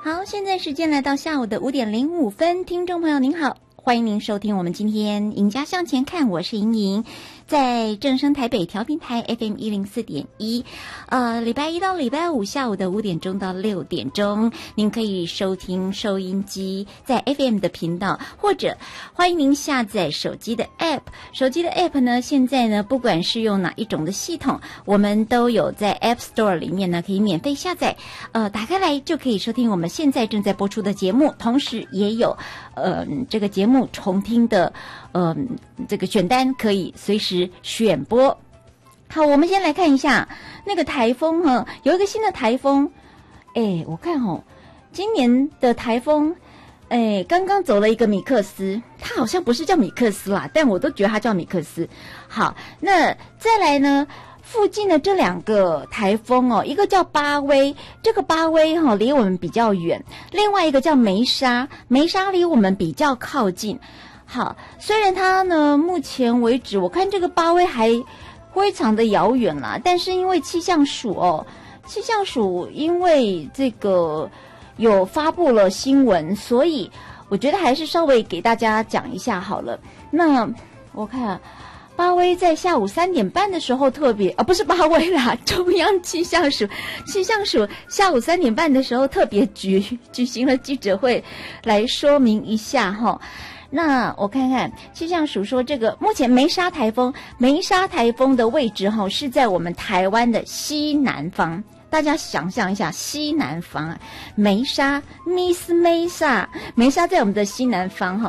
好，现在时间来到下午的5:05，听众朋友您好，欢迎您收听我们今天赢家向前看，我是莹莹，在正声台北调频台 FM104.1，礼拜一到礼拜五下午的5点钟到6点钟，您可以收听收音机在 FM 的频道，或者欢迎您下载手机的 App。手机的 App 呢，现在呢，不管是用哪一种的系统，我们都有在 App Store 里面呢可以免费下载，打开来就可以收听我们现在正在播出的节目，同时也有这个节目重听的这个选单可以随时选播。好，我们先来看一下那个台风有一个新的台风，我看今年的台风刚刚走了一个米克斯，它好像不是叫米克斯啦，但我都觉得它叫米克斯。好，那再来呢，附近的这两个台风一个叫巴威，这个巴威离我们比较远，另外一个叫梅沙，梅沙离我们比较靠近。好，虽然它呢目前为止我看这个巴威还非常的遥远啦，但是因为气象署因为这个有发布了新闻，所以我觉得还是稍微给大家讲一下好了。那我看巴威在下午3点半的时候特别不是巴威啦，中央气象署下午3点半的时候特别举行了记者会来说明一下那我看看气象署说，这个目前梅沙台风的位置是在我们台湾的西南方。大家想象一下，西南方梅沙在我们的西南方